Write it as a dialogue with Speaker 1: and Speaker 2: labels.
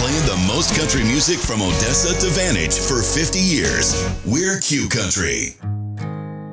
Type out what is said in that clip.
Speaker 1: playing the most country music from Odessa to Vantage for 50 years. We're Q Country.